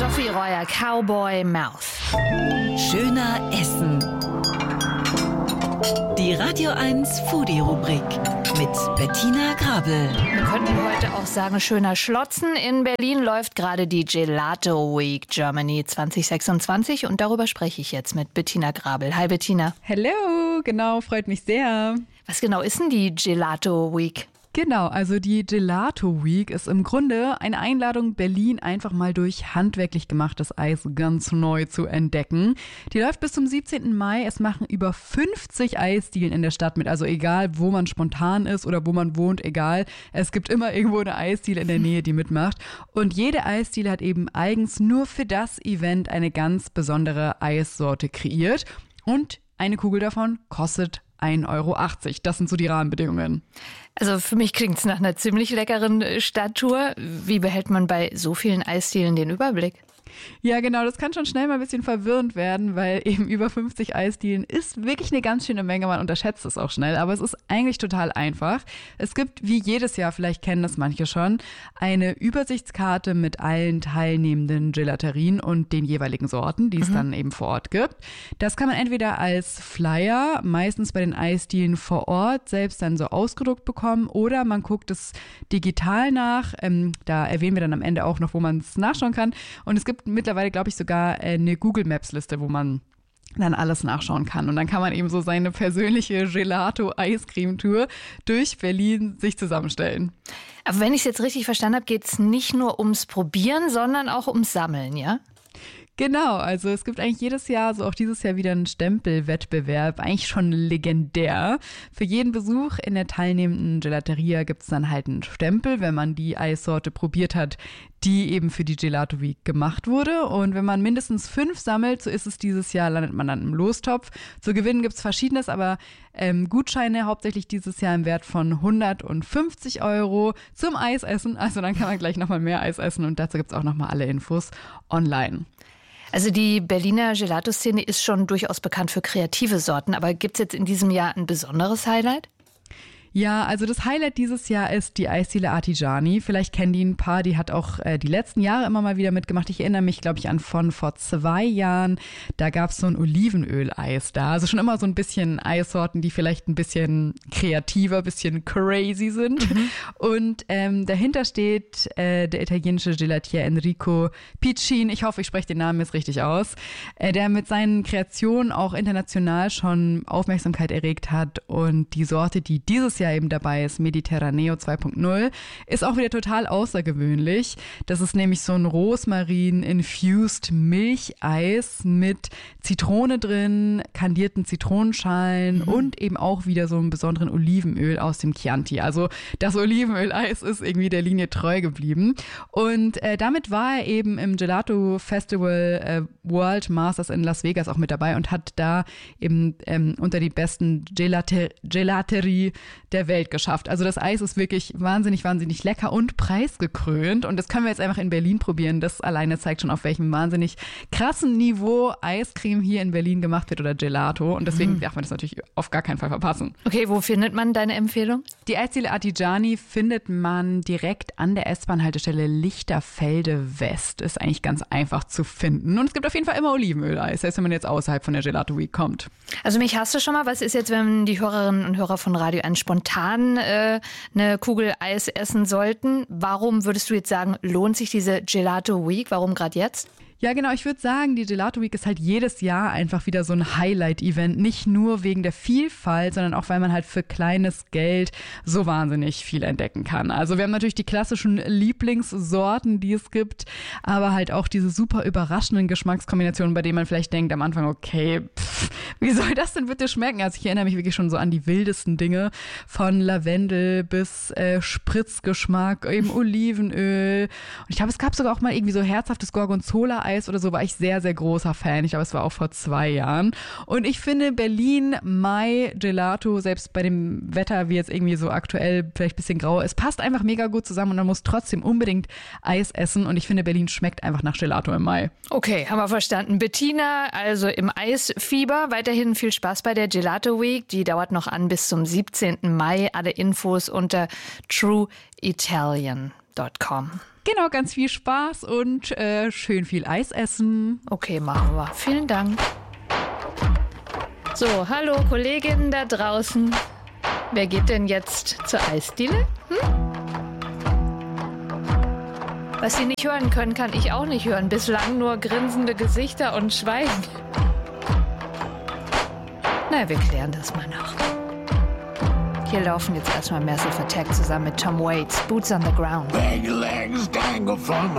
Sophie Royer, Cowboy Mouth. Schöner Essen. Die Radio 1 Foodie-Rubrik mit Bettina Grabel. Wir könnten heute auch sagen, schöner Schlotzen. In Berlin läuft gerade die Gelato Week Germany 2026 und darüber spreche ich jetzt mit Bettina Grabel. Hi Bettina. Hello, genau, freut mich sehr. Was genau ist denn die Gelato Week? Genau, also die Gelato Week ist im Grunde eine Einladung, Berlin einfach mal durch handwerklich gemachtes Eis ganz neu zu entdecken. Die läuft bis zum 17. Mai. Es machen über 50 Eisdielen in der Stadt mit. Also egal, wo man spontan ist oder wo man wohnt, egal. Es gibt immer irgendwo eine Eisdiele in der Nähe, die mitmacht. Und jede Eisdiele hat eben eigens nur für das Event eine ganz besondere Eissorte kreiert. Und eine Kugel davon kostet 1,80 Euro. Das sind so die Rahmenbedingungen. Also für mich klingt es nach einer ziemlich leckeren Stadttour. Wie behält man bei so vielen Eisdielen den Überblick? Ja, genau, das kann schon schnell mal ein bisschen verwirrend werden, weil eben über 50 Eisdielen ist wirklich eine ganz schöne Menge, man unterschätzt es auch schnell, aber es ist eigentlich total einfach. Es gibt, wie jedes Jahr, vielleicht kennen das manche schon, eine Übersichtskarte mit allen teilnehmenden Gelaterien und den jeweiligen Sorten, die es dann eben vor Ort gibt. Das kann man entweder als Flyer, meistens bei den Eisdielen vor Ort, selbst dann so ausgedruckt bekommen, oder man guckt es digital nach. Da erwähnen wir dann am Ende auch noch, wo man es nachschauen kann. Und es gibt mittlerweile, glaube ich, sogar eine Google Maps-Liste, wo man dann alles nachschauen kann. Und dann kann man eben so seine persönliche Gelato-Eiscreme-Tour durch Berlin sich zusammenstellen. Aber wenn ich es jetzt richtig verstanden habe, geht es nicht nur ums Probieren, sondern auch ums Sammeln, ja? Genau, also es gibt eigentlich jedes Jahr, so auch dieses Jahr wieder einen Stempelwettbewerb, eigentlich schon legendär. Für jeden Besuch in der teilnehmenden Gelateria gibt es dann halt einen Stempel, wenn man die Eissorte probiert hat, die eben für die Gelato Week gemacht wurde. Und wenn man mindestens 5 sammelt, so ist es dieses Jahr, landet man dann im Lostopf. Zu gewinnen gibt es Verschiedenes, aber Gutscheine hauptsächlich dieses Jahr im Wert von 150 Euro zum Eisessen. Also dann kann man gleich nochmal mehr Eis essen und dazu gibt es auch nochmal alle Infos online. Also die Berliner Gelato-Szene ist schon durchaus bekannt für kreative Sorten, aber gibt es jetzt in diesem Jahr ein besonderes Highlight? Ja, also das Highlight dieses Jahr ist die Eisdiele Artigiani. Vielleicht kennen die ein paar, die hat auch die letzten Jahre immer mal wieder mitgemacht. Ich erinnere mich, glaube ich, an von vor 2 Jahren. Da gab es so ein Olivenöl-Eis da. Also schon immer so ein bisschen Eissorten, die vielleicht ein bisschen kreativer, ein bisschen crazy sind. Und dahinter steht der italienische Gelatier Enrico Piccin. Ich hoffe, ich spreche den Namen jetzt richtig aus. Der mit seinen Kreationen auch international schon Aufmerksamkeit erregt hat. Und die Sorte, die dieses Jahr eben dabei ist, Mediterraneo 2.0, ist auch wieder total außergewöhnlich. Das ist nämlich so ein Rosmarin-infused Milcheis mit Zitrone drin, kandierten Zitronenschalen und eben auch wieder so einem besonderen Olivenöl aus dem Chianti. Also das Olivenöl-Eis ist irgendwie der Linie treu geblieben. Und damit war er eben im Gelato Festival World Masters in Las Vegas auch mit dabei und hat da eben unter die besten Gelaterie der Welt geschafft. Also das Eis ist wirklich wahnsinnig, wahnsinnig lecker und preisgekrönt. Und das können wir jetzt einfach in Berlin probieren. Das alleine zeigt schon, auf welchem wahnsinnig krassen Niveau Eiscreme hier in Berlin gemacht wird oder Gelato. Und deswegen darf man das natürlich auf gar keinen Fall verpassen. Okay, wo findet man deine Empfehlung? Die Eisdiele Artigiani findet man direkt an der S-Bahn-Haltestelle Lichterfelde West. Ist eigentlich ganz einfach zu finden. Und es gibt auf jeden Fall immer Olivenöl-Eis, selbst wenn man jetzt außerhalb von der Gelato Week kommt. Also mich hast du schon mal. Was ist jetzt, wenn die Hörerinnen und Hörer von Radio 1 spontan eine Kugel Eis essen sollten? Warum würdest du jetzt sagen, lohnt sich diese Gelato Week? Warum gerade jetzt? Ja, genau. Ich würde sagen, die Gelato Week ist halt jedes Jahr einfach wieder so ein Highlight-Event. Nicht nur wegen der Vielfalt, sondern auch, weil man halt für kleines Geld so wahnsinnig viel entdecken kann. Also wir haben natürlich die klassischen Lieblingssorten, die es gibt, aber halt auch diese super überraschenden Geschmackskombinationen, bei denen man vielleicht denkt am Anfang, okay, wie soll das denn bitte schmecken? Also ich erinnere mich wirklich schon so an die wildesten Dinge, von Lavendel bis Spritzgeschmack, eben Olivenöl. Und ich glaube, es gab sogar auch mal irgendwie so herzhaftes Gorgonzola-Eis oder so, war ich sehr, sehr großer Fan. Ich glaube, es war auch vor 2 Jahren. Und ich finde Berlin, Mai, Gelato, selbst bei dem Wetter, wie jetzt irgendwie so aktuell vielleicht ein bisschen grau, es passt einfach mega gut zusammen und man muss trotzdem unbedingt Eis essen. Und ich finde, Berlin schmeckt einfach nach Gelato im Mai. Okay, haben wir verstanden. Bettina, also im Eisfieber. Weiterhin viel Spaß bei der Gelato Week. Die dauert noch an bis zum 17. Mai. Alle Infos unter trueitalian.com. Genau, ganz viel Spaß und schön viel Eis essen. Okay, machen wir. Vielen Dank. So, hallo Kolleginnen da draußen. Wer geht denn jetzt zur Eisdiele? Was Sie nicht hören können, kann ich auch nicht hören. Bislang nur grinsende Gesichter und Schweigen. Na, wir klären das mal noch. Hier laufen jetzt erstmal Massive Attack zusammen mit Tom Waits, Boots on the Ground. Big legs dangle from